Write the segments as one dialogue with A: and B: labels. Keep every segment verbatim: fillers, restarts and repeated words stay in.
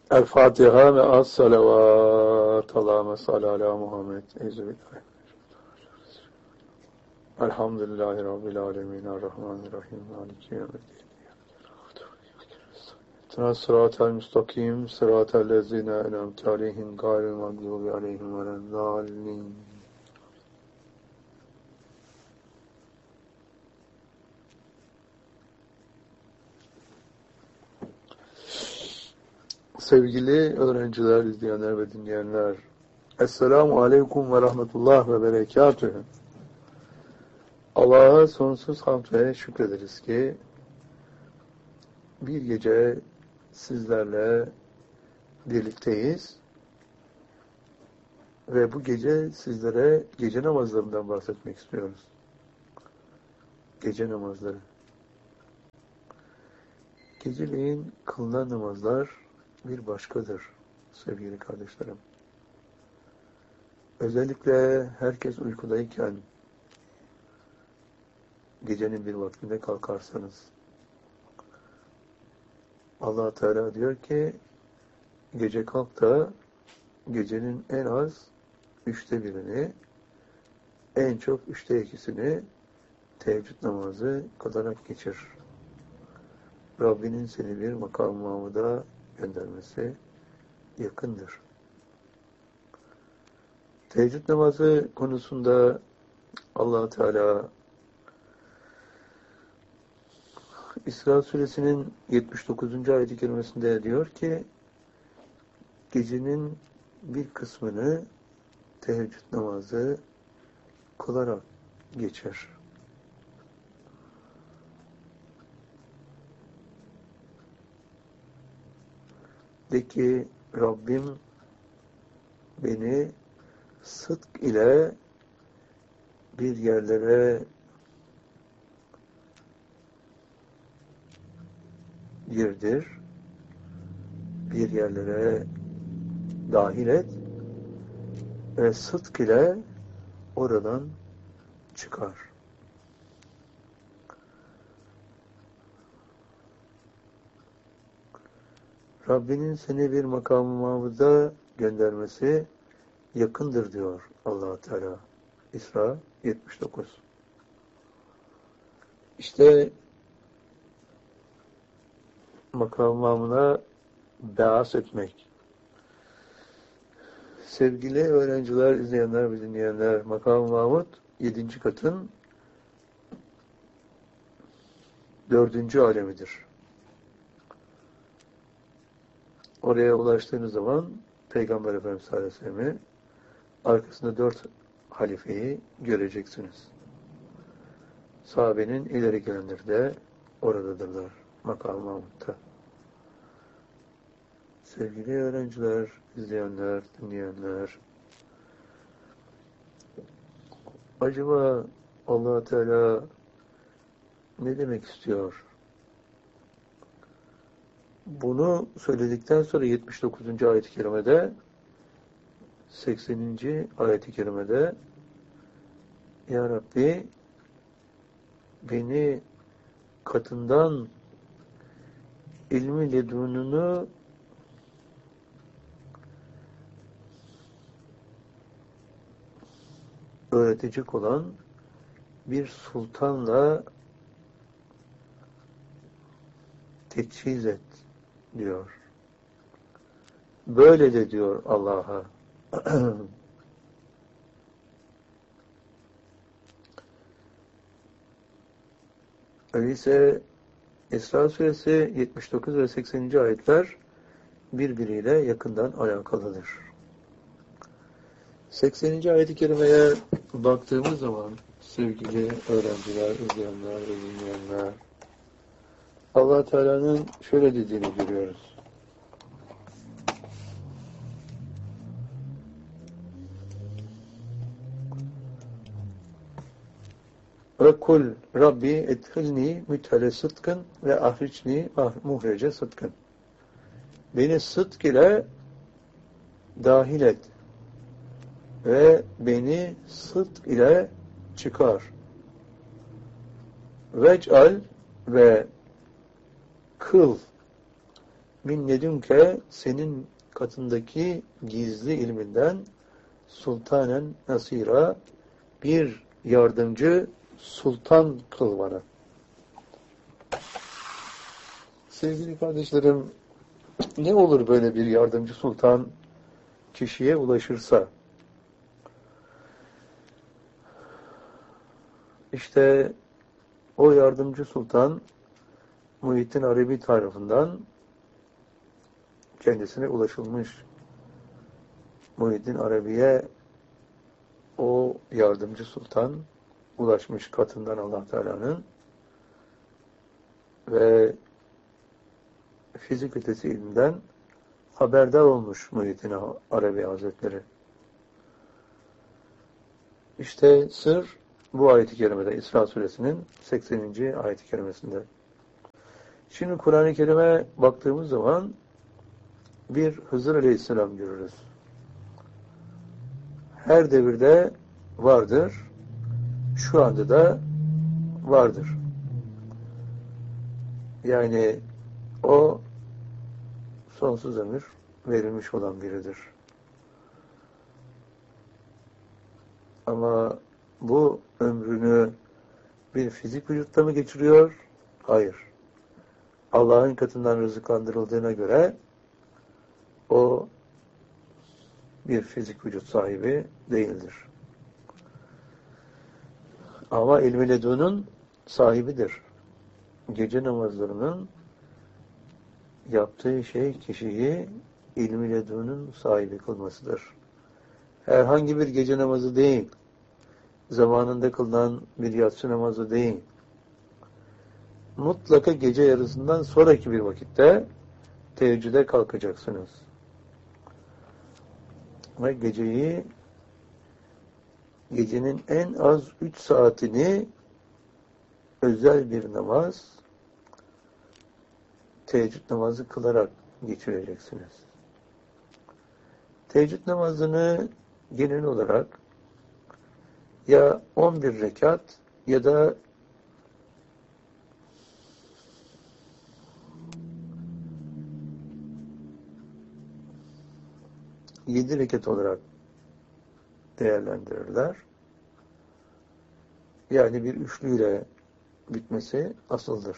A: El Fatiha ve as salavat. Allahümme salli ala Muhammed. Eyzubillah. Elhamdülillahi Rabbil alemin. Errahmanirrahim. Maliki yevmiddin. İhdinas sıratal müstakim. Sıratal lezine en'amte aleyhim gayril mağdubi aleyhim veleddallin. Sevgili öğrenciler, izleyenler ve dinleyenler, Esselamu Aleyküm ve Rahmetullah ve Berekatühü. Allah'a sonsuz hamd ve şükrederiz ki bir gece sizlerle birlikteyiz ve bu gece sizlere gece namazlarından bahsetmek istiyoruz. Gece namazları. Geceleyin kılınan namazlar bir başkadır sevgili kardeşlerim. Özellikle herkes uykudayken gecenin bir vaktinde kalkarsanız Allah Teala diyor ki gece kalk da gecenin en az üçte birini, en çok üçte ikisini teheccüd namazı kılarak geçir. Rabbinin seni bir makam-ı mahmuda göndermesi yakındır. Teheccüd namazı konusunda Allah Teala İsra suresinin yetmiş dokuzuncu ayet-i kerimesinde diyor ki gecenin bir kısmını teheccüd namazı kılarak geçer. De ki Rabbim beni sıdk ile bir yerlere girdir, bir yerlere dahil et ve sıdk ile oradan çıkar. Rabbinin seni bir makam-ı mahmuda göndermesi yakındır diyor Allah Teala. İsra yetmiş dokuz. İşte makam-ı mahmuduna beas etmek. Sevgili öğrenciler, izleyenler ve dinleyenler, makam-ı mahmud yedinci katın dördüncü alemidir. Oraya ulaştığınız zaman Peygamber Efendimiz sallallahu aleyhi ve sellem'i arkasında dört halifeyi göreceksiniz. Sahabenin ileri gelenleri de oradadırlar. Makam-ı Mahmud'da. Sevgili öğrenciler, izleyenler, dinleyenler, acaba Allah Teala ne demek istiyor? Bunu söyledikten sonra yetmiş dokuzuncu ayet-i kerimede, sekseninci ayet-i kerimede Ya Rabbi beni katından ilmi ledununu öğretecek olan bir sultanla teçhiz et diyor. Böyle de diyor Allah'a. Öyleyse İsra suresi yetmiş dokuz ve sekseninci ayetler birbiriyle yakından alakalıdır. sekseninci ayet-i kerimeye baktığımız zaman sevgili öğrenciler, izleyenler ve dinleyenler, Allah Teala'nın şöyle dediğini görüyoruz. Ve kul Rabbi edhilni müthele sıdkın ve ahricni muhrece sıdkın. Beni sıdk ile dahil et ve beni sıdk ile çıkar. Vec'al ve kıl min ledünke senin katındaki gizli ilminden sultanen nasira bir yardımcı sultan kıl bana. Sevgili kardeşlerim, ne olur böyle bir yardımcı sultan kişiye ulaşırsa? İşte o yardımcı sultan Muhittin Arabi tarafından kendisine ulaşılmış. Muhittin Arabi'ye o yardımcı sultan ulaşmış katından Allah Teala'nın ve fizik ötesi ilminden haberdar olmuş Muhittin Arabi Hazretleri. İşte sır bu ayet-i kerimede, İsra suresinin sekseninci ayet-i kerimesinde. Şimdi Kur'an-ı Kerim'e baktığımız zaman bir Hızır Aleyhisselam görürüz. Her devirde vardır, şu anda da vardır. Yani o sonsuz ömür verilmiş olan biridir. Ama bu ömrünü bir fizik vücutta mı geçiriyor? Hayır. Allah'ın katından rızıklandırıldığına göre o bir fizik vücut sahibi değildir. Ama ilmi ledunun sahibidir. Gece namazlarının yaptığı şey kişiyi ilmi ledunun sahibi kılmasıdır. Herhangi bir gece namazı değil, zamanında kılınan bir yatsı namazı değil, mutlaka gece yarısından sonraki bir vakitte teheccüde kalkacaksınız. Ve geceyi, gecenin en az üç saatini özel bir namaz, teheccüd namazı kılarak geçireceksiniz. Teheccüd namazını genel olarak ya on bir rekat ya da yedi rekat olarak değerlendirirler. Yani bir üçlüyle bitmesi asıldır.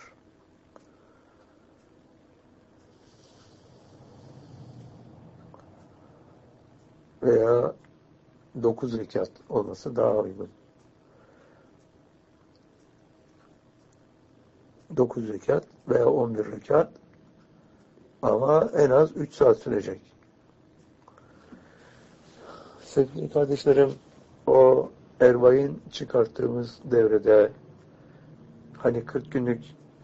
A: Veya dokuz rekat olması daha uygun. dokuz rekat veya on bir rekat ama en az üç saat sürecek. Sevgili kardeşlerim, o Erbay'ın çıkarttığımız devrede hani kırk günlük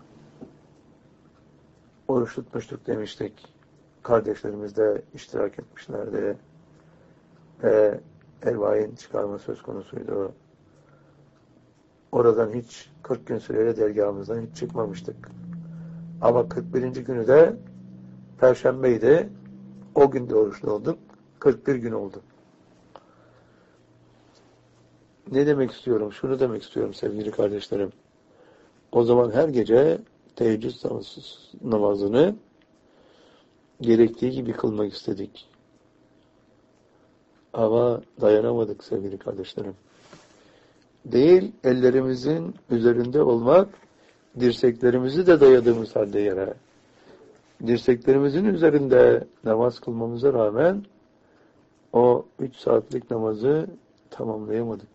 A: oruç tutmuştuk demiştik. Kardeşlerimiz de iştirak etmişlerdi. Ve Erbay'ın çıkarma söz konusuydu. Oradan hiç kırk gün süreyle dergahımızdan hiç çıkmamıştık. Ama kırk birinci günü de Perşembeydi. O günde oruçlu olduk. kırk bir gün oldu. Ne demek istiyorum? Şunu demek istiyorum sevgili kardeşlerim. O zaman her gece teheccüd namazını gerektiği gibi kılmak istedik. Ama dayanamadık sevgili kardeşlerim. Değil, ellerimizin üzerinde olmak, dirseklerimizi de dayadığımız halde yere, dirseklerimizin üzerinde namaz kılmamıza rağmen o üç saatlik namazı tamamlayamadık.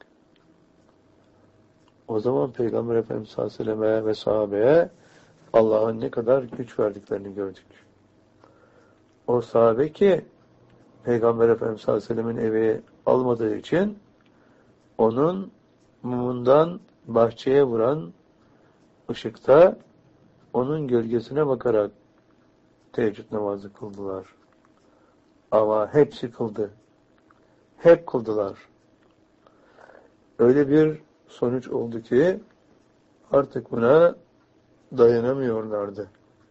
A: O zaman Peygamber Efendimiz sallallahu aleyhi ve selleme ve sahabeye Allah'ın ne kadar güç verdiklerini gördük. O sahabe ki Peygamber Efendimiz sallallahu aleyhi ve sellemin evi almadığı için onun mumundan bahçeye vuran ışıkta onun gölgesine bakarak teheccüd namazı kıldılar. Ama hepsi kıldı. Hep kıldılar. Öyle bir sonuç oldu ki artık buna dayanamıyorlardı.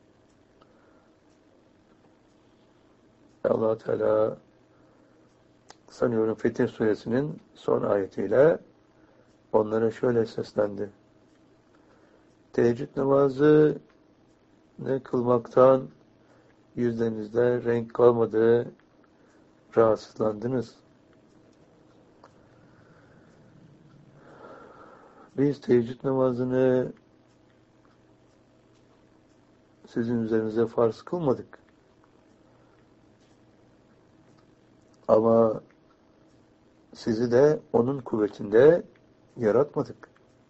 A: Allah Teala sanıyorum Fetih Suresinin son ayetiyle onlara şöyle seslendi. Teheccüd namazı ne kılmaktan yüzlerinizde renk kalmadı, rahatsızlandınız. Biz teheccüd namazını sizin üzerinize farz kılmadık. Ama sizi de onun kuvvetinde yaratmadık.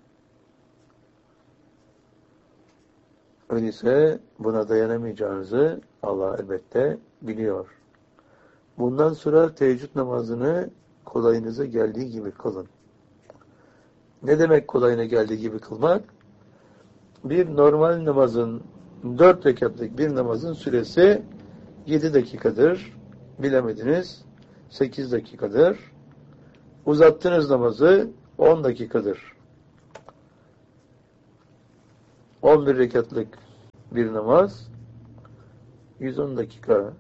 A: Öyleyse buna dayanamayacağınızı Allah elbette biliyor. Bundan sonra teheccüd namazını kolayınıza geldiği gibi kılın. Ne demek kolayına geldiği gibi kılmak? Bir normal namazın, dört rekatlık bir namazın süresi yedi dakikadır. Bilemediniz, sekiz dakikadır. Uzattınız namazı, on dakikadır. on bir rekatlık bir namaz, yüz on dakika.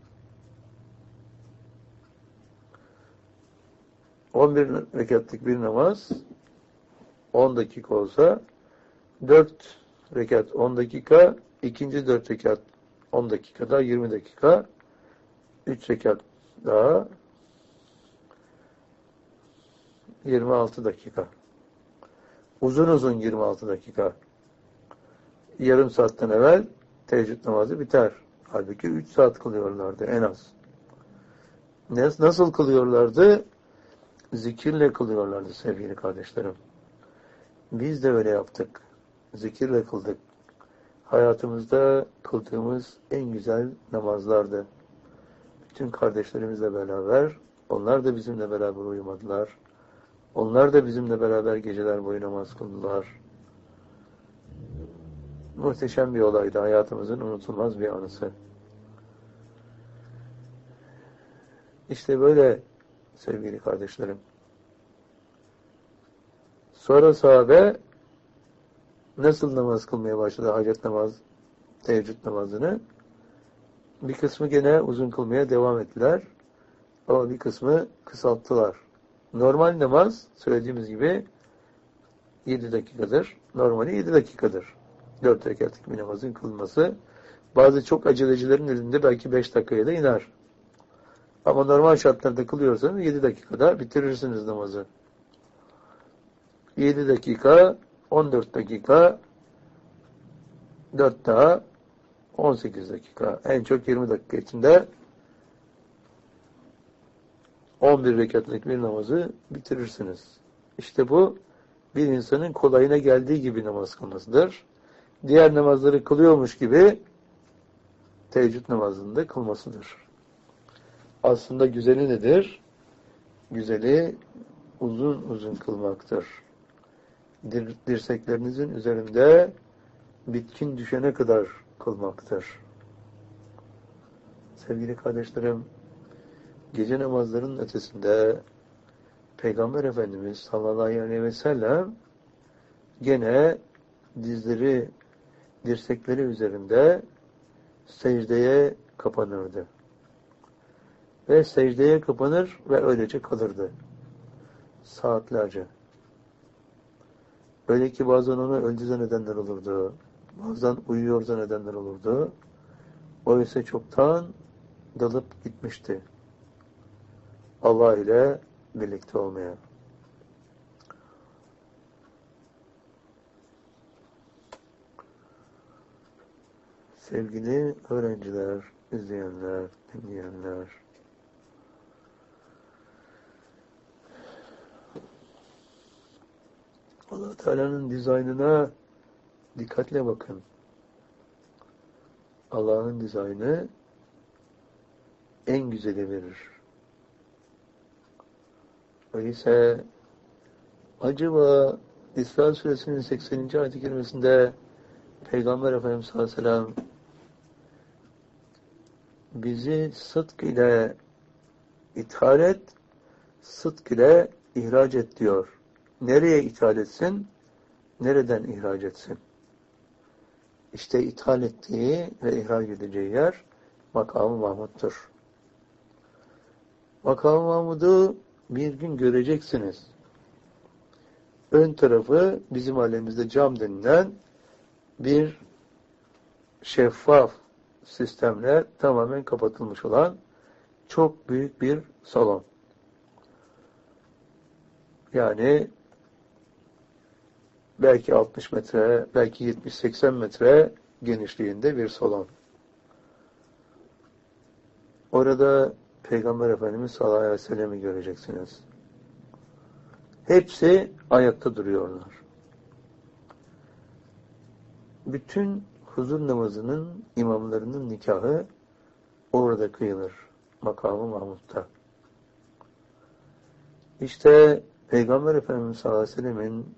A: on bir rekatlık bir namaz, on dakika olsa, dört rekat on dakika, ikinci dört rekat on dakika daha yirmi dakika, üç rekat daha yirmi altı dakika. Uzun uzun yirmi altı dakika. Yarım saatten evvel teheccüd namazı biter. Halbuki üç saat kılıyorlardı en az. Nasıl kılıyorlardı? Zikirle kılıyorlardı sevgili kardeşlerim. Biz de öyle yaptık. Zikirle kıldık. Hayatımızda kıldığımız en güzel namazlardı. Bütün kardeşlerimizle beraber, onlar da bizimle beraber uyumadılar. Onlar da bizimle beraber geceler boyu namaz kıldılar. Muhteşem bir olaydı. Hayatımızın unutulmaz bir anısı. İşte böyle sevgili kardeşlerim. Sonra sahabe nasıl namaz kılmaya başladı? Hacet namaz, teheccüd namazını. Bir kısmı gene uzun kılmaya devam ettiler. Ama bir kısmı kısalttılar. Normal namaz, söylediğimiz gibi yedi dakikadır. Normali yedi dakikadır. dört rekatlık bir namazın kılınması. Bazı çok acelecilerin elinde belki beş dakikaya da iner. Ama normal şartlarda kılıyorsanız yedi dakikada bitirirsiniz namazı. yedi dakika, on dört dakika, dört daha on sekiz dakika. En çok yirmi dakika içinde on bir rekatlık bir namazı bitirirsiniz. İşte bu bir insanın kolayına geldiği gibi namaz kılmasıdır. Diğer namazları kılıyormuş gibi teheccüd namazını da kılmasıdır. Aslında güzeli nedir? Güzeli uzun uzun kılmaktır. Dir dirseklerinizin üzerinde bitkin düşene kadar kılmaktır. Sevgili kardeşlerim, gece namazlarının ötesinde Peygamber Efendimiz sallallahu aleyhi ve sellem gene dizleri, dirsekleri üzerinde secdeye kapanırdı. Ve secdeye kapanır ve öylece kalırdı. Saatlerce. Öyle ki bazen onu öldü zannedenler olurdu. Bazen uyuyor zannedenler olurdu. Oysa çoktan dalıp gitmişti. Allah ile birlikte olmaya. Sevgili öğrenciler, izleyenler, dinleyenler, Allah Teala'nın dizaynına dikkatle bakın. Allah'ın dizaynı en güzeli verir. Öyleyse acaba İsra Suresinin sekseninci ayet-i kerimesinde Peygamber Efendimiz sallallahu aleyhi ve sellem bizi sıdk ile ithal et, sıdk ile ihraç et diyor. Nereye ithal etsin? Nereden ihraç etsin? İşte ithal ettiği ve ihraç edeceği yer Makam-ı Mahmud'dur. Makam-ı Mahmud'u bir gün göreceksiniz. Ön tarafı bizim alemimizde cam denilen bir şeffaf sistemle tamamen kapatılmış olan çok büyük bir salon. Yani belki altmış metre, belki yetmiş seksen metre genişliğinde bir salon. Orada Peygamber Efendimiz sallallahu aleyhi ve sellem'i göreceksiniz. Hepsi ayakta duruyorlar. Bütün huzur namazının imamlarının nikahı orada kıyılır. Makamı Mahmud'da. İşte Peygamber Efendimiz sallallahu aleyhi ve sellem'in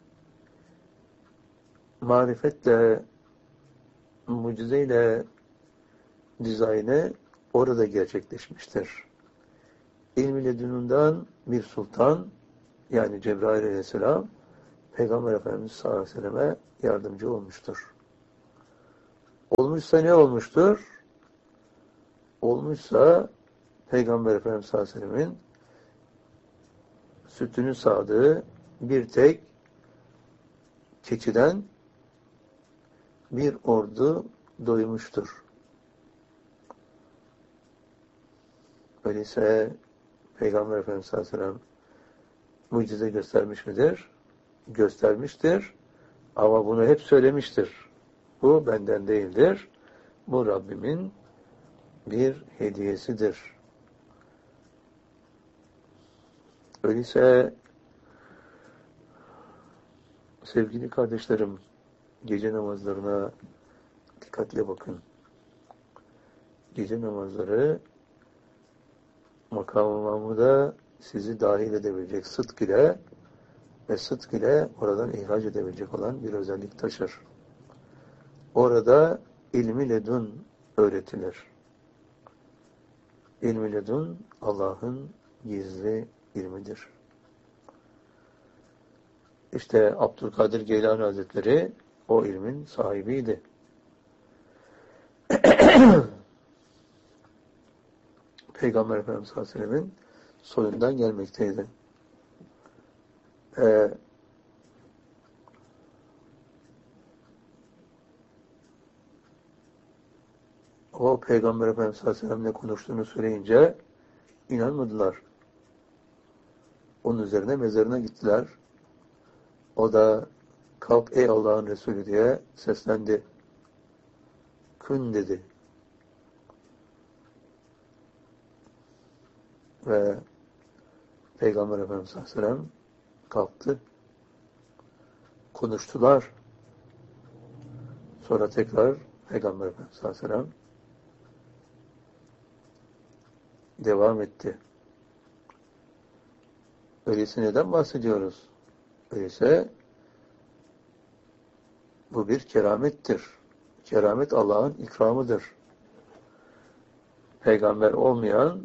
A: marifetle, mucizeyle dizaynı orada gerçekleşmiştir. İlm-i ledününden bir sultan, yani Cebrail aleyhisselam, Peygamber Efendimiz sallallahu aleyhi ve selleme yardımcı olmuştur. Olmuşsa ne olmuştur? Olmuşsa Peygamber Efendimiz sallallahu aleyhi ve sellemin sütünü sağdığı bir tek keçiden bir ordu doymuştur. Öyleyse Peygamber Efendimiz sallallahu aleyhi ve sellem mucize göstermiş midir? Göstermiştir. Ama bunu hep söylemiştir. Bu benden değildir. Bu Rabbimin bir hediyesidir. Öyleyse sevgili kardeşlerim, gece namazlarına dikkatle bakın. Gece namazları makam-ı Mahmud'a sizi dahil edebilecek sıdk ile ve sıdk ile oradan ihraç edebilecek olan bir özellik taşır. Orada ilmi ledun öğretilir. İlmi ledun Allah'ın gizli ilmidir. İşte Abdülkadir Geylani Hazretleri o ilmin sahibiydi. Peygamber Efendimiz sallallahu aleyhi ve sellem'in soyundan gelmekteydi. Ee, o Peygamber Efendimiz sallallahu aleyhi ve sellem'le konuştuğunu söyleyince inanmadılar. Onun üzerine mezarına gittiler. O da kalk ey Allah'ın Resulü diye seslendi. Kün dedi. Ve Peygamber Efendimiz sallallahu aleyhi ve sellem kalktı. Konuştular. Sonra tekrar Peygamber Efendimiz sallallahu aleyhi ve sellem devam etti. Öyleyse neden bahsediyoruz? Öyleyse bu bir keramettir. Keramet Allah'ın ikramıdır. Peygamber olmayan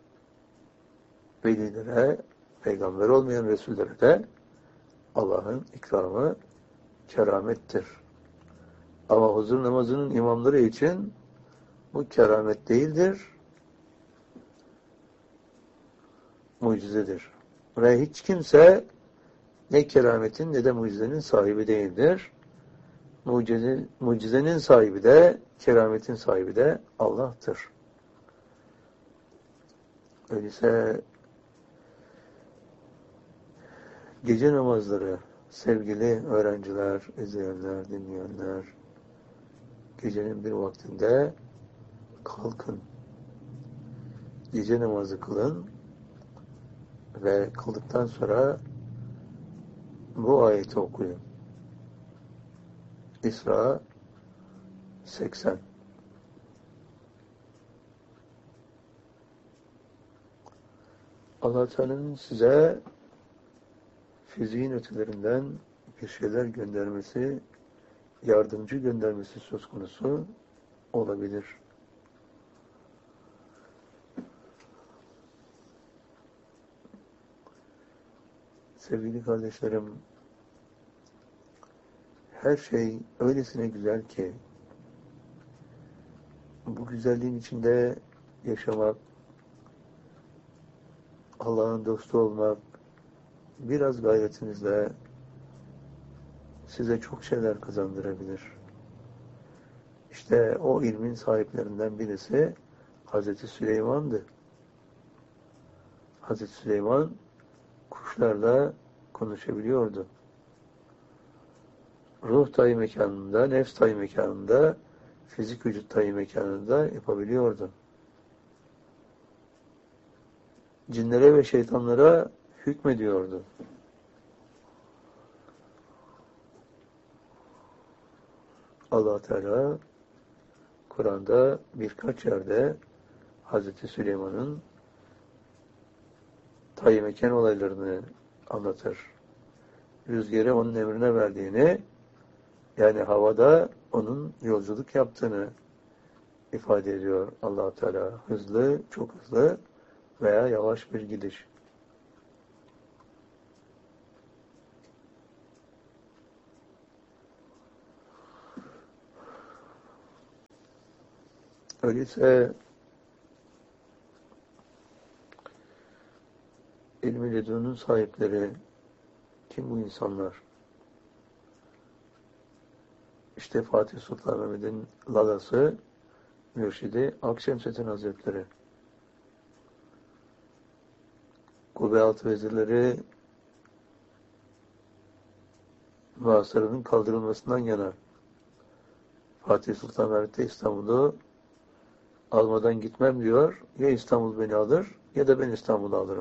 A: velilere, peygamber olmayan Resullere de Allah'ın ikramı keramettir. Ama huzur namazının imamları için bu keramet değildir, mucizedir. Ve hiç kimse ne kerametin ne de mucizenin sahibi değildir. Mucize, mucizenin sahibi de, kerametin sahibi de Allah'tır. Öyleyse gece namazları, sevgili öğrenciler, izleyenler, dinleyenler, gecenin bir vaktinde kalkın, gece namazı kılın ve kıldıktan sonra bu ayeti okuyun. İsra seksen. Allah Teala'nın size fiziğin ötelerinden bir şeyler göndermesi, yardımcı göndermesi söz konusu olabilir. Sevgili kardeşlerim, her şey öylesine güzel ki bu güzelliğin içinde yaşamak, Allah'ın dostu olmak, biraz gayretinizle size çok şeyler kazandırabilir. İşte o ilmin sahiplerinden birisi Hazreti Süleyman'dı. Hazreti Süleyman kuşlarla konuşabiliyordu. Ruh tayı mekanında, nefs tayı mekanında, fizik vücut tayı mekanında yapabiliyordu. Cinlere ve şeytanlara hükmediyordu. Allah Teala Kur'an'da birkaç yerde Hazreti Süleyman'ın tayyi mekan olaylarını anlatır. Rüzgarı onun emrine verdiğini, yani havada onun yolculuk yaptığını ifade ediyor Allah Teala. Hızlı, çok hızlı veya yavaş bir gidiş. Öyleyse ilmi ledunun sahipleri kim bu insanlar? İşte Fatih Sultan Mehmet'in lalası, mürşidi Akşemseddin Hazretleri. Kubbe-altı vezirleri muhasarının kaldırılmasından yana. Fatih Sultan Mehmet de İstanbul'u almadan gitmem diyor. Ya İstanbul beni alır ya da ben İstanbul'u alırım.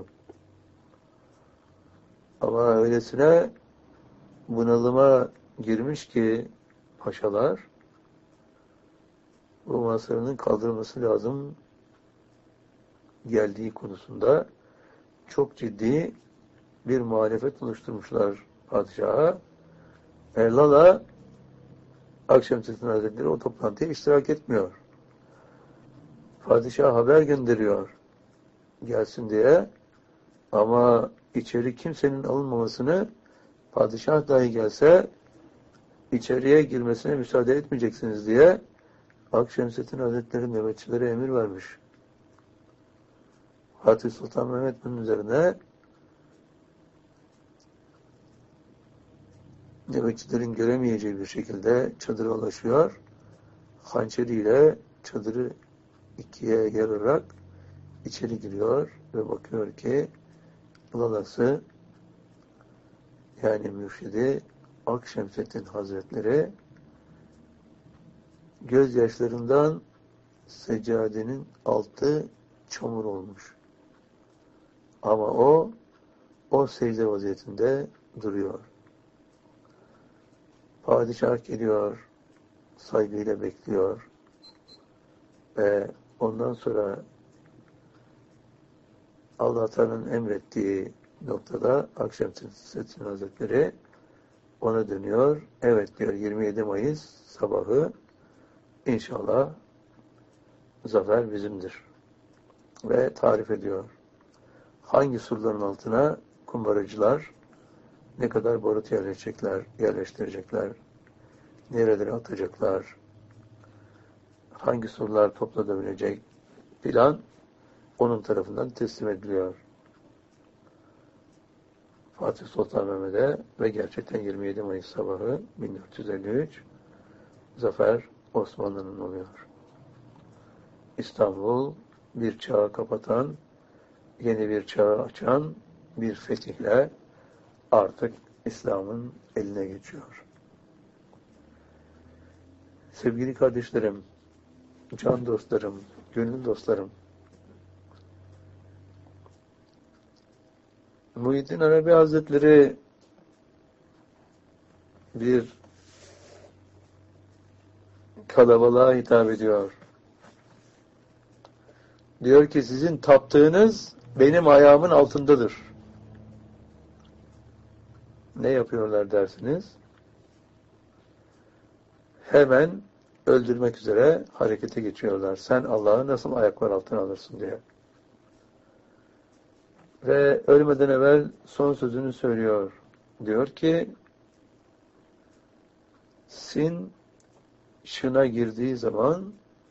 A: Ama öylesine bunalıma girmiş ki paşalar, bu muhasarının kaldırılması lazım geldiği konusunda çok ciddi bir muhalefet oluşturmuşlar padişaha. Erlala Akşemseddin Hazretleri o toplantıya iştirak etmiyor. Padişah haber gönderiyor gelsin diye, ama içeri kimsenin alınmamasını, padişah dahi gelse içeriye girmesine müsaade etmeyeceksiniz diye Akşemseddin Hazretleri nöbetçilere emir vermiş. Fatih Sultan Mehmet bunun üzerine nöbetçilerin göremeyeceği bir şekilde çadıra ulaşıyor. Hançeriyle çadırı ikiye yararak içeri giriyor ve bakıyor ki lalası, yani mürşidi Akşemseddin Hazretleri gözyaşlarından seccadenin altı çamur olmuş. Ama o o secde vaziyetinde duruyor. Padişah geliyor, saygıyla bekliyor ve ondan sonra Allah Teala'nın emrettiği noktada Akşemseddin Hazretleri ona dönüyor. Evet diyor, yirmi yedi Mayıs sabahı inşallah zafer bizimdir. Ve tarif ediyor. Hangi surların altına kumbaracılar ne kadar barut yerleşecekler, yerleştirecekler, nereleri atacaklar, hangi surlar toplanabilecek plan onun tarafından teslim ediliyor. Fatih Sultan Mehmet'e ve gerçekten yirmi yedi Mayıs sabahı bin dört yüz elli üç zafer Osmanlı'nın oluyor. İstanbul bir çağı kapatan, yeni bir çağı açan bir fetihle artık İslam'ın eline geçiyor. Sevgili kardeşlerim, can dostlarım, gönül dostlarım, Muhyiddin Arabi Hazretleri bir kalabalığa hitap ediyor. Diyor ki sizin taptığınız benim ayağımın altındadır. Ne yapıyorlar dersiniz? Hemen öldürmek üzere harekete geçiyorlar. Sen Allah'ı nasıl ayaklar altına alırsın diye. Ve ölmeden evvel son sözünü söylüyor. Diyor ki sin şına girdiği zaman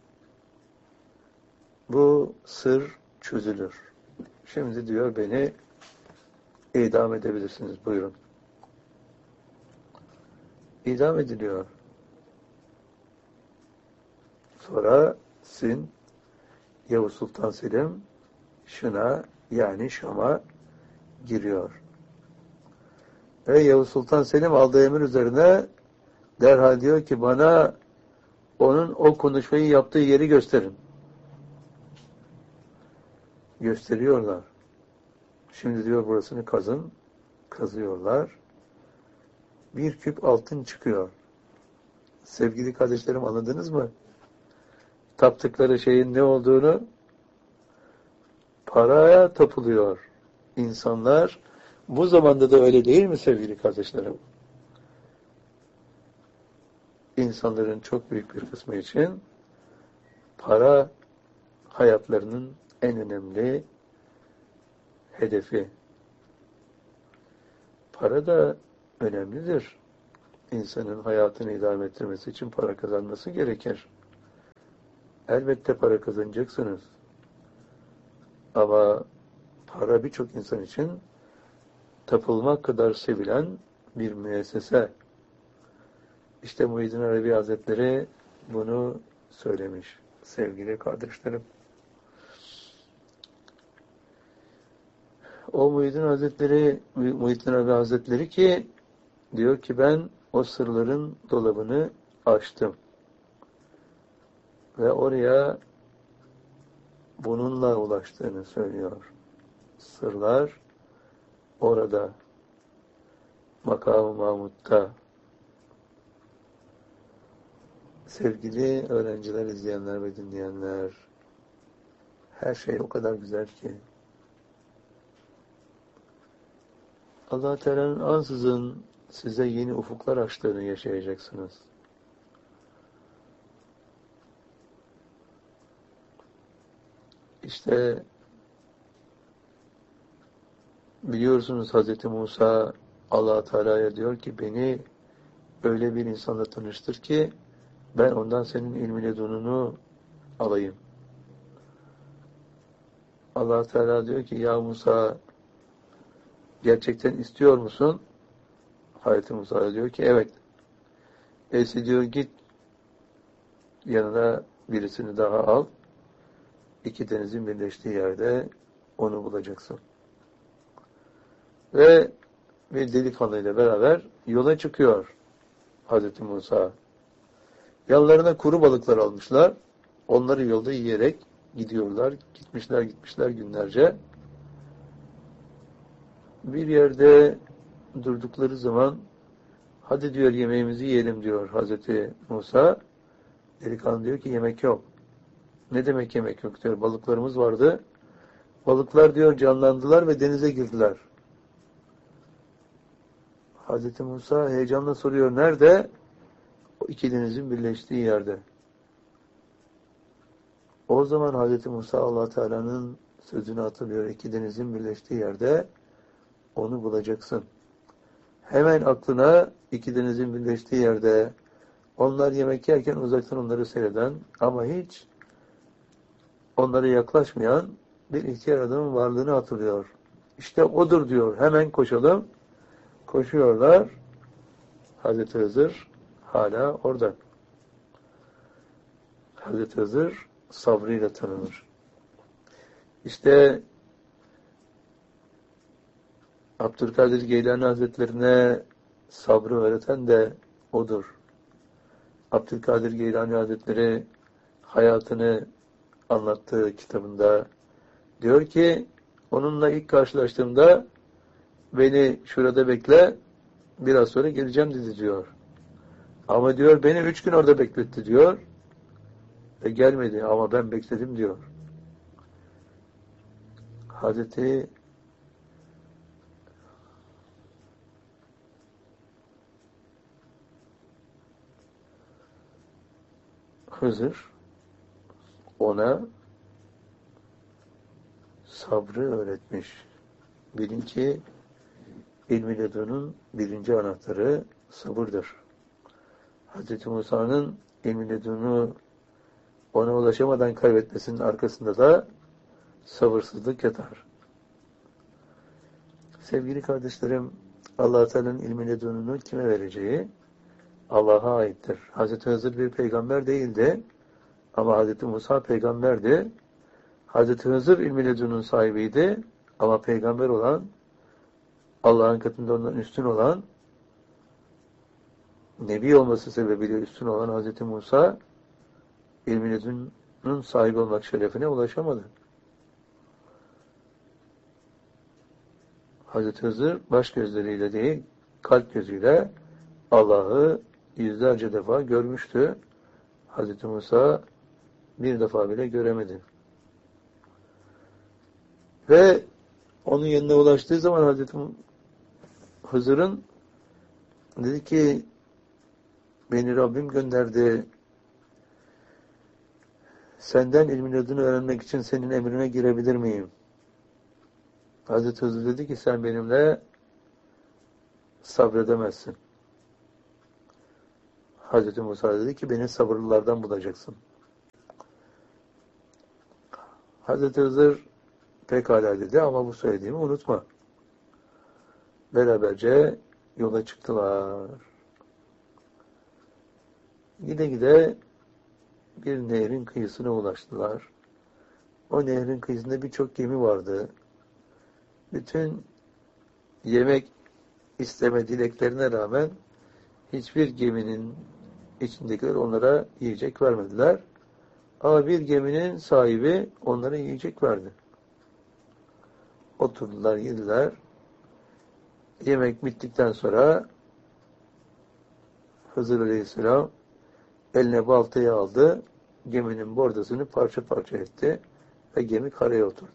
A: bu sır çözülür. Şimdi diyor beni idam edebilirsiniz. Buyurun. İdam ediliyor. Sonra Sin, Yavuz Sultan Selim Şın'a yani Şam'a giriyor. Ve Yavuz Sultan Selim aldığı emir üzerine derhal diyor ki bana onun o konuşmayı yaptığı yeri gösterin. Gösteriyorlar. Şimdi diyor burasını kazın. Kazıyorlar. Bir küp altın çıkıyor. Sevgili kardeşlerim anladınız mı? Taptıkları şeyin ne olduğunu paraya tapılıyor. İnsanlar bu zamanda da öyle değil mi sevgili kardeşlerim? İnsanların çok büyük bir kısmı için para hayatlarının en önemli hedefi. Para da önemlidir. İnsanın hayatını idame ettirmesi için para kazanması gerekir. Elbette para kazanacaksınız. Ama para birçok insan için tapılmak kadar sevilen bir müessese. İşte Muhyiddin Arabi Hazretleri bunu söylemiş sevgili kardeşlerim. O Muhyiddin Hazretleri, Muhyiddin Arabi Hazretleri ki diyor ki ben o sırların dolabını açtım. Ve oraya bununla ulaştığını söylüyor. Sırlar orada. Makam-ı Mahmud'da. Sevgili öğrenciler, izleyenler ve dinleyenler, her şey o kadar güzel ki Allah Teala'nın ansızın size yeni ufuklar açtığını yaşayacaksınız. İşte biliyorsunuz Hazreti Musa Allah Teala'ya diyor ki beni öyle bir insanla tanıştır ki ben ondan senin ilmi ledununu alayım. Allah Teala diyor ki ya Musa gerçekten istiyor musun? Hazreti Musa diyor ki evet. Eysi diyor git yanına birisini daha al. İki denizin birleştiği yerde onu bulacaksın. Ve bir delikanlıyla beraber yola çıkıyor Hazreti Musa. Yanlarına kuru balıklar almışlar. Onları yolda yiyerek gidiyorlar. Gitmişler gitmişler günlerce. Bir yerde durdukları zaman hadi diyor yemeğimizi yiyelim diyor Hazreti Musa. Delikanlı diyor ki yemek yok. Ne demek yemek yok diyor. Balıklarımız vardı. Balıklar diyor canlandılar ve denize girdiler. Hazreti Musa heyecanla soruyor. Nerede? O iki denizin birleştiği yerde. O zaman Hazreti Musa Allah Teala'nın sözünü hatırlıyor. İki denizin birleştiği yerde onu bulacaksın. Hemen aklına iki denizin birleştiği yerde onlar yemek yerken uzaktan onları seyreden ama hiç onlara yaklaşmayan bir ihtiyar adamın varlığını hatırlıyor. İşte odur diyor. Hemen koşalım. Koşuyorlar. Hazreti Hızır hala orada. Hazreti Hızır sabrıyla tanınır. İşte Abdülkadir Geylani Hazretlerine sabrı öğreten de odur. Abdülkadir Geylani Hazretleri hayatını anlattığı kitabında diyor ki onunla ilk karşılaştığımda beni şurada bekle biraz sonra geleceğim dedi diyor. Ama diyor beni üç gün orada bekletti diyor. Ve gelmedi ama ben bekledim diyor. Hazreti Hızır ona sabrı öğretmiş. Bilin ki ilmi ledunun birinci anahtarı sabırdır. Hazreti Musa'nın ilmi ledunu ona ulaşamadan kaybetmesinin arkasında da sabırsızlık yatar. Sevgili kardeşlerim, Allah-u Teala'nın ilmi ledununu kime vereceği Allah'a aittir. Hazreti Hızır bir peygamber değildi Ama Hazreti Musa peygamberdi. Hazreti Hızır ilmi ledunun sahibiydi. Ama peygamber olan, Allah'ın katında ondan üstün olan, Nebi olması sebebiyle üstün olan Hazreti Musa, ilmi ledunun sahibi olmak şerefine ulaşamadı. Hazreti Hızır baş gözleriyle değil, kalp gözüyle Allah'ı yüzlerce defa görmüştü. Hazreti Musa bir defa bile göremedi. Ve onun yanına ulaştığı zaman Hazreti Hızır'ın dedi ki, beni Rabbim gönderdi. Senden ilmin adını öğrenmek için senin emrine girebilir miyim? Hazreti Hızır dedi ki, sen benimle sabredemezsin. Hazreti Musa dedi ki, beni sabırlılardan bulacaksın. Hazreti Hızır pekala dedi ama bu söylediğimi unutma. Beraberce yola çıktılar. Gide gide bir nehrin kıyısına ulaştılar. O nehrin kıyısında birçok gemi vardı. Bütün yemek isteme dileklerine rağmen hiçbir geminin içindekiler onlara yiyecek vermediler. Ama bir geminin sahibi onlara yiyecek verdi. Oturdular, yediler. Yemek bittikten sonra Hızır Aleyhisselam eline baltayı aldı, geminin bordasını parça parça etti ve gemi karaya oturdu.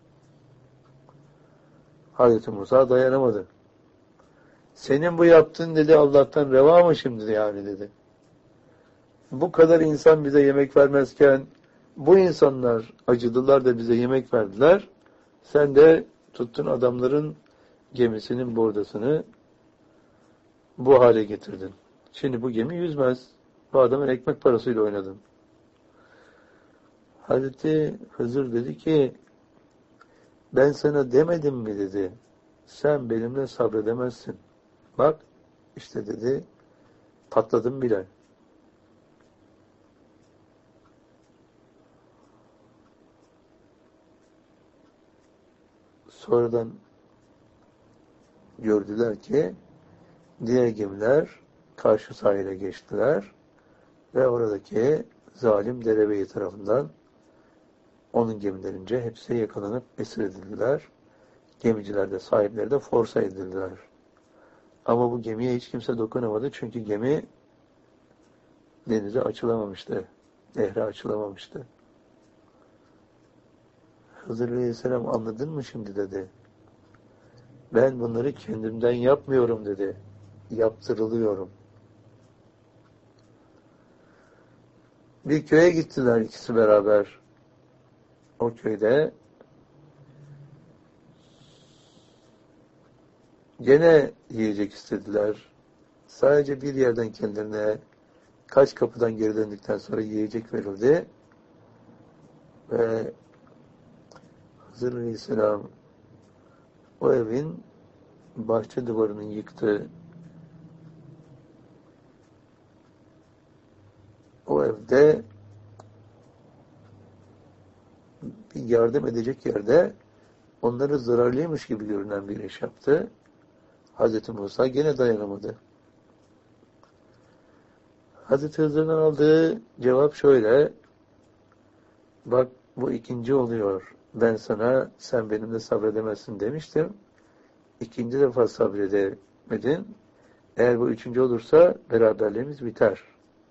A: Hazreti Musa dayanamadı. Senin bu yaptığın dedi Allah'tan reva mı şimdi yani dedi. Bu kadar insan bize yemek vermezken bu insanlar acıdılar da bize yemek verdiler. Sen de tuttun adamların gemisinin bordasını bu hale getirdin. Şimdi bu gemi yüzmez. Bu adamın ekmek parasıyla oynadın. Hazreti Hızır dedi ki, ben sana demedim mi dedi. Sen benimle sabredemezsin. Bak işte dedi, patladım bile. Sonradan gördüler ki diğer gemiler karşı sahile geçtiler ve oradaki zalim derebeyi tarafından onun gemilerince hepsi yakalanıp esir edildiler. Gemiciler de sahipleri de forsa edildiler. Ama bu gemiye hiç kimse dokunamadı çünkü gemi denize açılamamıştı. Nehre açılamamıştı. Hızır Aleyhisselam anladın mı şimdi dedi. Ben bunları kendimden yapmıyorum dedi. Yaptırılıyorum. Bir köye gittiler ikisi beraber. O köyde gene yiyecek istediler. Sadece bir yerden kendilerine kaç kapıdan geri döndükten sonra yiyecek verildi. Ve Hızır Aleyhisselam o evin bahçe duvarını yıktı. O evde bir yardım edecek yerde onları zararlıymış gibi görünen bir iş yaptı. Hazreti Musa gene dayanamadı. Hazreti Hızır'dan aldığı cevap şöyle, bak bu ikinci oluyor. Ben sana sen benimle sabredemezsin demiştim. İkinci defa sabredemedin. Eğer bu üçüncü olursa beraberliğimiz biter.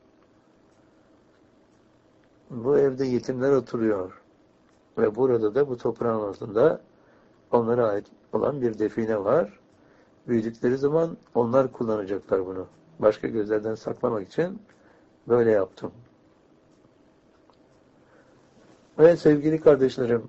A: Bu evde yetimler oturuyor. Ve burada da bu toprağın altında onlara ait olan bir define var. Büyüdükleri zaman onlar kullanacaklar bunu. Başka gözlerden saklamak için böyle yaptım. Ve sevgili kardeşlerim,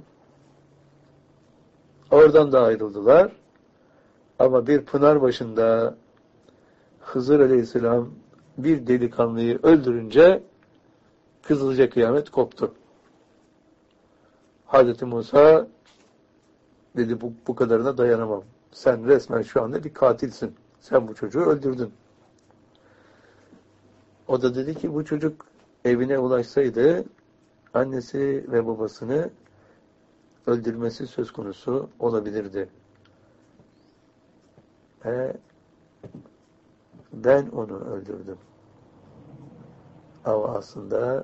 A: oradan da ayrıldılar. Ama bir pınar başında Hızır Aleyhisselam bir delikanlıyı öldürünce Kızılca kıyamet koptu. Hazreti Musa dedi bu, bu kadarına dayanamam. Sen resmen şu anda bir katilsin. Sen bu çocuğu öldürdün. O da dedi ki bu çocuk evine ulaşsaydı annesi ve babasını öldürmesi söz konusu olabilirdi. Ve ben onu öldürdüm. Ama aslında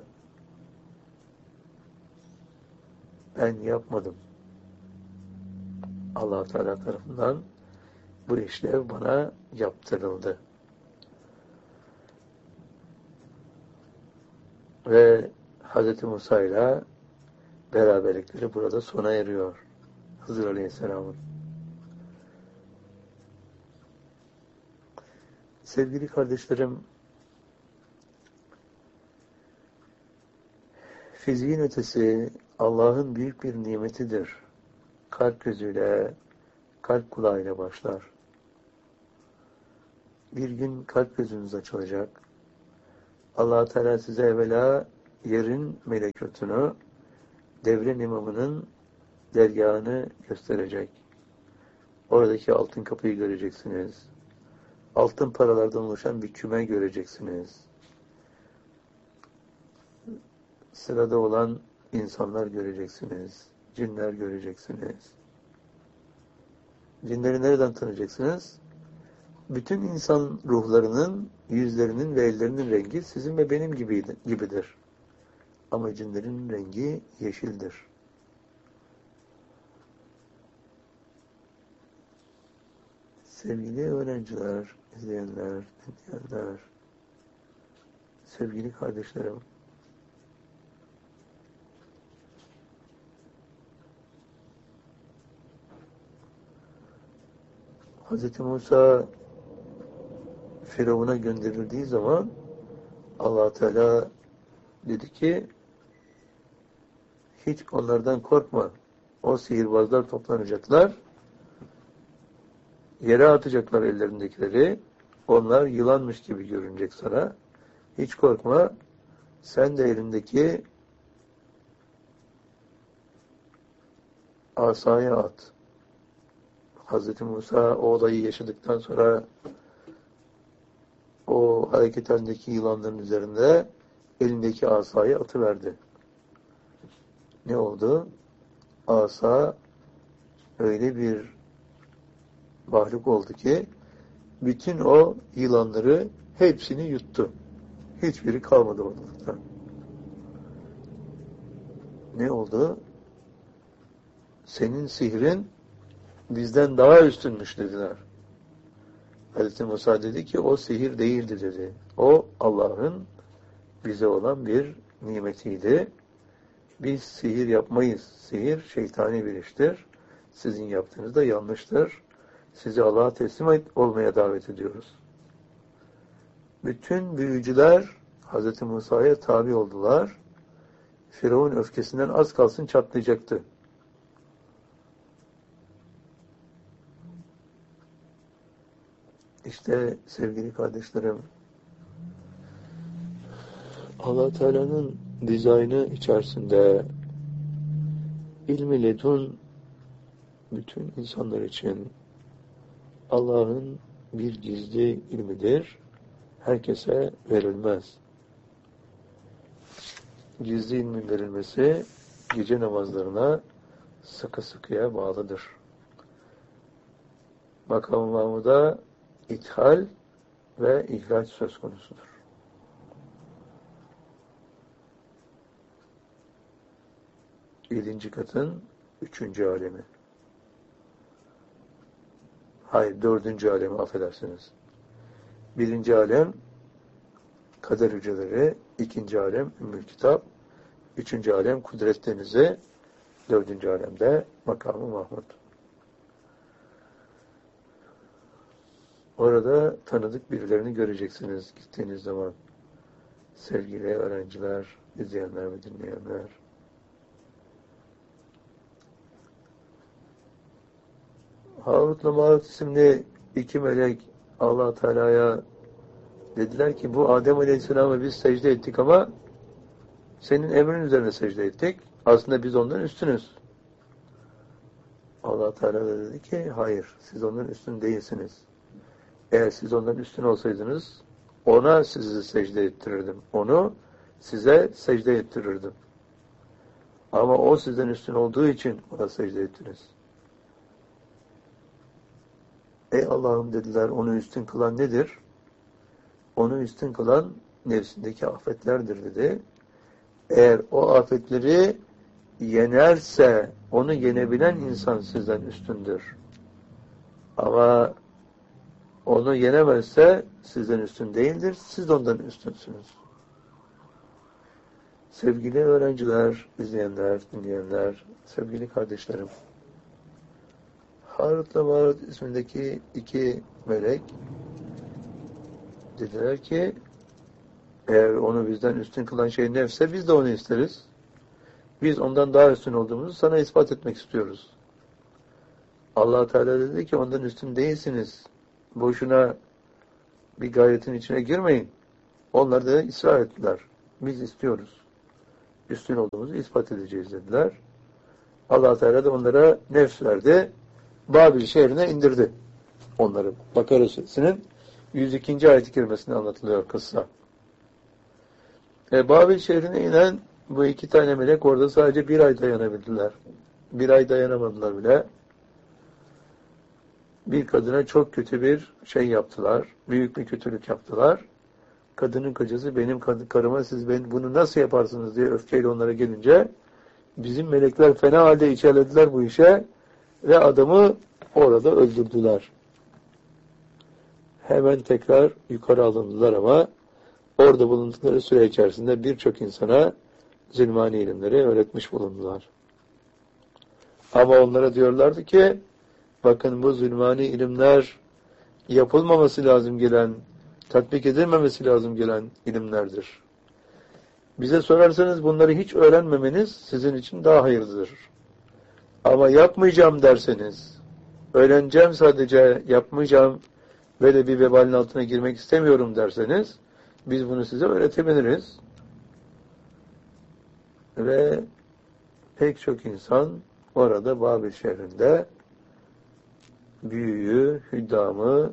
A: ben yapmadım. Allah Teala tarafından bu işlev bana yaptırıldı. Ve Hz. Musa ile beraberlikleri burada sona eriyor. Hızır Aleyhisselam'ın. Sevgili kardeşlerim, fiziğin ötesi Allah'ın büyük bir nimetidir. Kalp gözüyle, kalp kulağıyla başlar. Bir gün kalp gözünüz açılacak. Allah Teala size evvela yerin melekutunu, devrin imamının dergahını gösterecek. Oradaki altın kapıyı göreceksiniz. Altın paralardan oluşan bir küme göreceksiniz. Sırada olan insanlar göreceksiniz. Cinler göreceksiniz. Cinleri nereden tanıyacaksınız? Bütün insan ruhlarının, yüzlerinin ve ellerinin rengi sizin ve benim gibidir. Ama cinlerin rengi yeşildir. Sevgili öğrenciler, izleyenler, dinleyenler, sevgili kardeşlerim, Hz. Musa Firavun'a gönderildiği zaman Allah Teala dedi ki hiç onlardan korkma. O sihirbazlar toplanacaklar. Yere atacaklar ellerindekileri. Onlar yılanmış gibi görünecek sana. Hiç korkma. Sen de elindeki asaya at. Hz. Musa o olayı yaşadıktan sonra o hareket halindeki yılanların üzerinde elindeki asayı atıverdi. Ne oldu? Asa öyle bir mahluk oldu ki bütün o yılanları hepsini yuttu. Hiçbiri kalmadı ortalıkta. Ne oldu? Senin sihrin bizden daha üstünmüş dediler. Hazreti Musa dedi ki o sihir değildi dedi. O Allah'ın bize olan bir nimetiydi. Biz sihir yapmayız. Sihir şeytani bir iştir. Sizin yaptığınız da yanlıştır. Sizi Allah'a teslim olmaya davet ediyoruz. Bütün büyücüler Hazreti Musa'ya tabi oldular. Firavun öfkesinden az kalsın çatlayacaktı. İşte sevgili kardeşlerim, Allah Teala'nın dizaynı içerisinde ilmi ledun bütün insanlar için Allah'ın bir gizli ilmidir. Herkese verilmez. Gizli ilmin verilmesi gece namazlarına sıkı sıkıya bağlıdır. Makam-ı Mahmud'a ithal ve ihraç söz konusudur. Yedinci katın üçüncü alemi. Hayır, dördüncü alemi affedersiniz. Birinci alem kader hücreleri, ikinci alem Ümmül Kitap, üçüncü alem Kudret Denizi, dördüncü alemde Makam-ı Mahmud. Orada tanıdık birilerini göreceksiniz gittiğiniz zaman. Sevgili öğrenciler, izleyenler ve dinleyenler. Harut'la Marut isimli iki melek Allah Teala'ya dediler ki bu Adem Aleyhisselam'a biz secde ettik ama senin emrin üzerine secde ettik. Aslında biz ondan üstünüz. Allah Teala dedi ki hayır, siz ondan üstün değilsiniz. Eğer siz ondan üstün olsaydınız ona sizi secde ettirirdim. Onu size secde ettirirdim. Ama o sizden üstün olduğu için ona secde ettiniz. Ey Allah'ım dediler, onu üstün kılan nedir? Onu üstün kılan nefsindeki afetlerdir dedi. Eğer o afetleri yenerse onu yenebilen insan sizden üstündür. Ama onu yenemezse sizden üstün değildir. Siz de ondan üstünsünüz. Sevgili öğrenciler, izleyenler, dinleyenler, sevgili kardeşlerim. Harut'la Marut ismindeki iki melek dediler ki eğer onu bizden üstün kılan şey nefse biz de onu isteriz. Biz ondan daha üstün olduğumuzu sana ispat etmek istiyoruz. Allah Teala dedi ki ondan üstün değilsiniz. Boşuna bir gayretin içine girmeyin. Onlar da ısrar ettiler. Biz istiyoruz. Üstün olduğumuzu ispat edeceğiz dediler. Allah Teala da onlara nefs verdi. Babil şehrine indirdi onları. Bakara Suresi'nin yüz ikinci ayet-i kerimesinde anlatılıyor kıssa. E, Babil şehrine inen bu iki tane melek orada sadece bir ay dayanabildiler. Bir ay dayanamadılar bile. Bir kadına çok kötü bir şey yaptılar. Büyük bir kötülük yaptılar. Kadının kocası benim karıma siz ben bunu nasıl yaparsınız diye öfkeyle onlara gelince bizim melekler fena halde içerlediler bu işe ve adamı orada öldürdüler. Hemen tekrar yukarı alındılar ama orada bulundukları süre içerisinde birçok insana zilmani ilimleri öğretmiş bulundular. Ama onlara diyorlardı ki bakın bu zilmani ilimler yapılmaması lazım gelen, tatbik edilmemesi lazım gelen ilimlerdir. Bize sorarsanız bunları hiç öğrenmemeniz sizin için daha hayırlıdır. Ama yapmayacağım derseniz, öğreneceğim sadece yapmayacağım ve de bir vebalin altına girmek istemiyorum derseniz, biz bunu size öğretebiliriz. Ve pek çok insan orada Babil şehrinde büyüyü, hüddamı,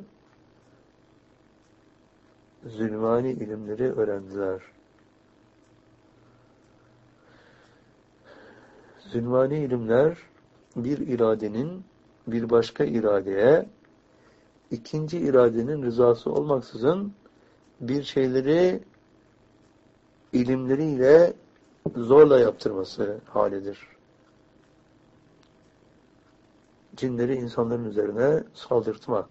A: zülmani ilimleri öğrendiler. Zülmani ilimler bir iradenin bir başka iradeye ikinci iradenin rızası olmaksızın bir şeyleri ilimleriyle zorla yaptırması halidir. Cinleri insanların üzerine saldırtmak.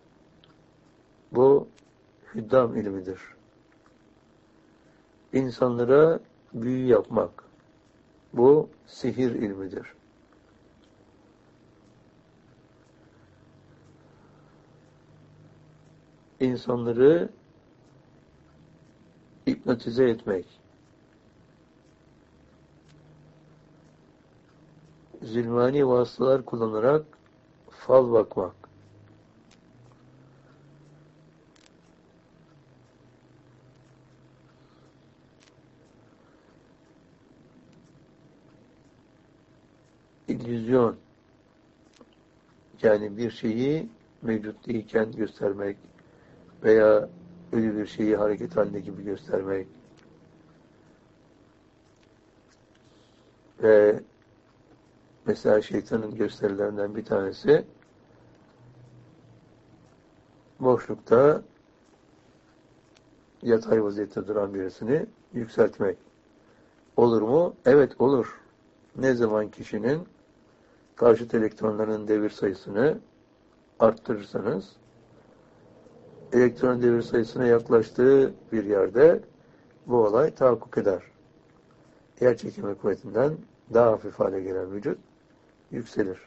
A: Bu hüddam ilmidir. İnsanlara büyü yapmak. Bu sihir ilmidir. İnsanları hipnotize etmek. Zilmani vasıtalar kullanarak fal bakmak. İllüzyon. Yani bir şeyi mevcut değilken göstermek veya ölü bir şeyi hareket halinde gibi göstermek ve mesela şeytanın gösterilerinden bir tanesi boşlukta yatay vaziyette duran birisini yükseltmek. Olur mu? Evet olur. Ne zaman kişinin karşıt elektronların devir sayısını arttırırsanız elektron devir sayısına yaklaştığı bir yerde bu olay tahakkuk eder. Yer çekimi kuvvetinden daha hafif hale gelen vücut yükselir.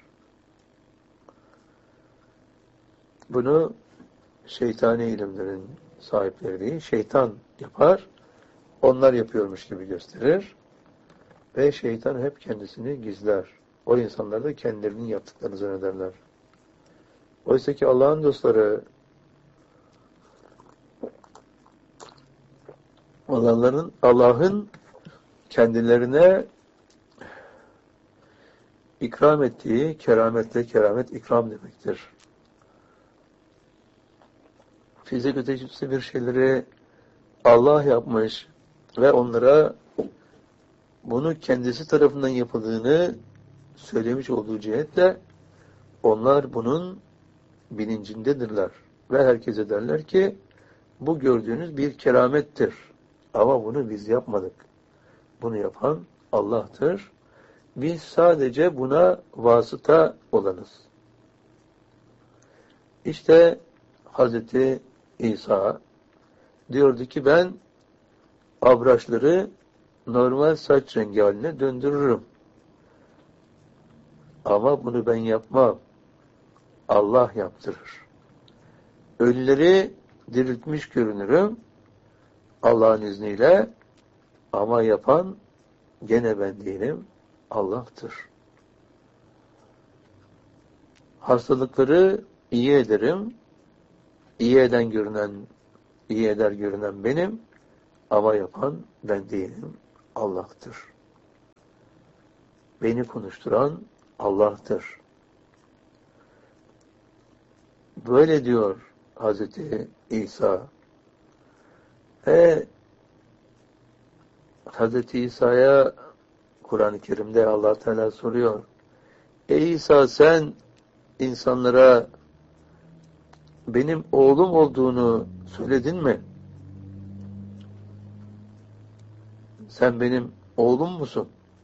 A: Bunu şeytani ilimlerin sahipleri değil, şeytan yapar, onlar yapıyormuş gibi gösterir ve şeytan hep kendisini gizler. O insanlar da kendilerinin yaptıklarını zannederler. Oysa ki Allah'ın dostları olanların Allah'ın kendilerine ikram ettiği kerametle keramet ikram demektir. Fizik ötecisi bir şeyleri Allah yapmış ve onlara bunu kendisi tarafından yapıldığını söylemiş olduğu cihetle onlar bunun bilincindedirler. Ve herkese derler ki bu gördüğünüz bir keramettir. Ama bunu biz yapmadık. Bunu yapan Allah'tır. Biz sadece buna vasıta olanız. İşte Hazreti İsa diyordu ki ben abraçları normal saç rengi haline döndürürüm. Ama bunu ben yapmam. Allah yaptırır. Ölüleri diriltmiş görünürüm. Allah'ın izniyle. Ama yapan gene ben değilim. Allah'tır. Hastalıkları iyi ederim. İyi eden görünen, iyi eder görünen benim. Ama yapan ben değilim. Allah'tır. Beni konuşturan Allah'tır. Böyle diyor Hazreti İsa. Ve Hazreti İsa'ya Kur'an-ı Kerim'de Allah Teala soruyor. Ey İsa sen insanlara benim oğlum olduğunu söyledin mi? Sen benim oğlum musun?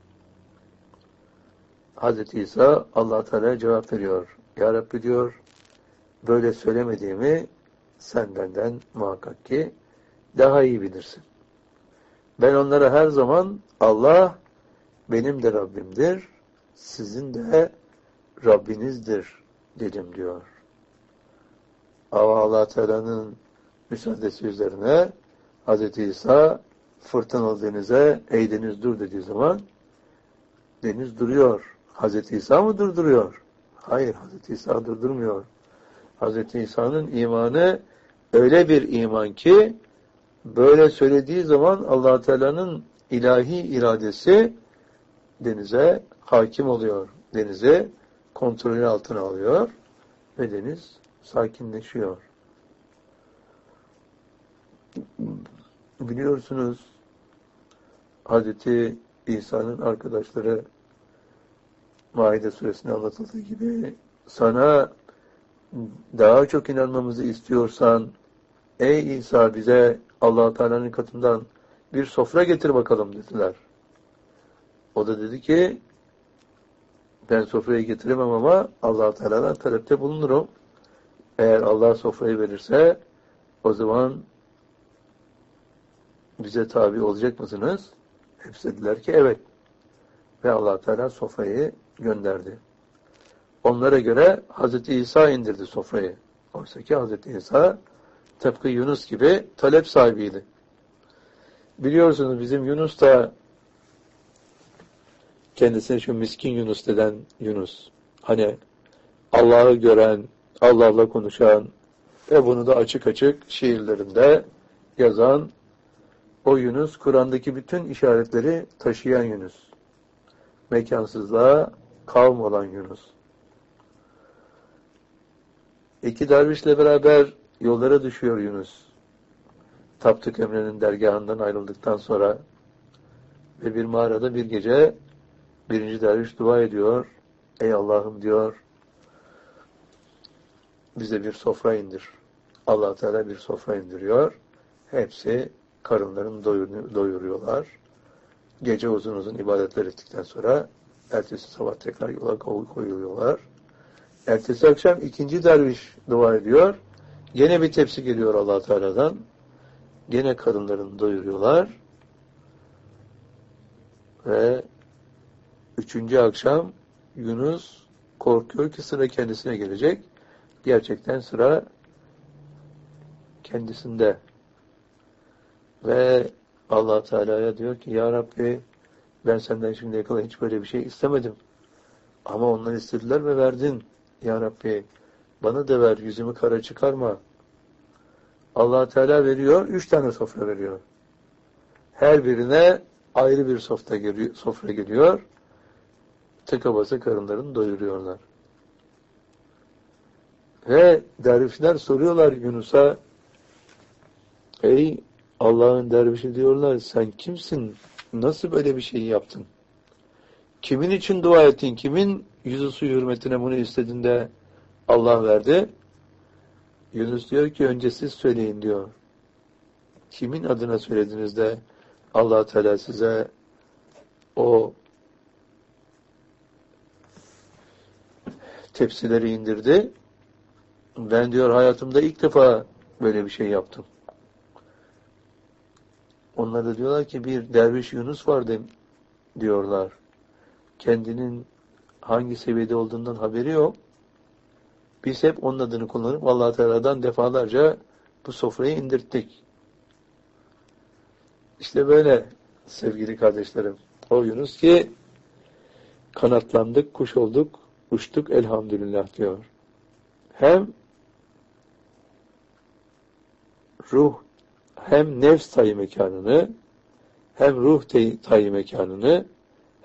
A: Hazreti İsa Allah Teala cevap veriyor. Ya Rabbi diyor, böyle söylemediğimi sen benden muhakkak ki daha iyi bilirsin. Ben onlara her zaman Allah benim de Rabbimdir, sizin de Rabbinizdir dedim diyor. Ama Allah Teala'nın müsaadesi üzerine Hazreti İsa fırtınalı denize ey deniz dur dediği zaman deniz duruyor. Hazreti İsa mı durduruyor? Hayır, Hazreti İsa durdurmuyor. Hazreti İsa'nın imanı öyle bir iman ki böyle söylediği zaman Allah Teala'nın ilahi iradesi denize hakim oluyor. Denizi kontrolü altına alıyor ve deniz sakinleşiyor. Biliyorsunuz Hazreti İsa'nın arkadaşları Maide suresinde anlatıldığı gibi sana daha çok inanmamızı istiyorsan ey İsa bize Allah Teala'nın katından bir sofra getir bakalım dediler. O da dedi ki ben sofrayı getiremem ama Allah Teala'dan talepte bulunurum. Eğer Allah sofrayı verirse o zaman bize tabi olacak mısınız? Hepsi dediler ki evet. Ve Allah Teala sofrayı gönderdi. Onlara göre Hazreti İsa indirdi sofrayı. Oysa ki Hazreti İsa tıpkı Yunus gibi talep sahibiydi. Biliyorsunuz bizim Yunus da kendisine şu miskin Yunus deden Yunus. Hani Allah'ı gören, Allah'la konuşan ve bunu da açık açık şiirlerinde yazan o Yunus, Kur'an'daki bütün işaretleri taşıyan Yunus. Mekansızlığa kavm olan Yunus. İki dervişle beraber yollara düşüyor Yunus. Tapduk Emre'nin dergahından ayrıldıktan sonra ve bir mağarada bir gece birinci derviş dua ediyor. Ey Allah'ım diyor, bize bir sofra indir. Allah Teala bir sofra indiriyor. Hepsi karınlarını doyuruyorlar. Gece uzun uzun ibadetler ettikten sonra ertesi sabah tekrar yola koyuluyorlar. Ertesi akşam ikinci derviş dua ediyor. Gene bir tepsi geliyor Allah Teala'dan. Gene karınlarını doyuruyorlar. Ve üçüncü akşam Yunus korkuyor ki sıra kendisine gelecek. Gerçekten sıra kendisinde. Ve Allah Teala'ya diyor ki ya Rabbi ben senden şimdiye kadar hiç böyle bir şey istemedim. Ama onlar istediler ve verdin. Ya Rabbi bana da ver, yüzümü kara çıkarma. Allah Teala veriyor, üç tane sofra veriyor. Her birine ayrı bir sofra geliyor. Sofra geliyor. Tıka basa karınlarını doyuruyorlar. Ve dervişler soruyorlar Yunus'a, ey Allah'ın dervişi diyorlar, sen kimsin? Nasıl böyle bir şeyi yaptın? Kimin için dua ettin? Kimin yüzü suyu hürmetine bunu istedin de Allah verdi? Yunus diyor ki önce siz söyleyin diyor. Kimin adına söylediniz de Allah Teala size o tepsileri indirdi? Ben diyor hayatımda ilk defa böyle bir şey yaptım. Onlar da diyorlar ki bir derviş Yunus var diyorlar. Kendinin hangi seviyede olduğundan haberi yok. Biz hep onun adını kullanıp Allah Teala'dan defalarca bu sofrayı indirttik. İşte böyle sevgili kardeşlerim. O Yunus ki kanatlandık, kuş olduk, uçtuk elhamdülillah diyor. Hem ruh, hem nefs tayyi mekanını, hem ruh tayyi mekanını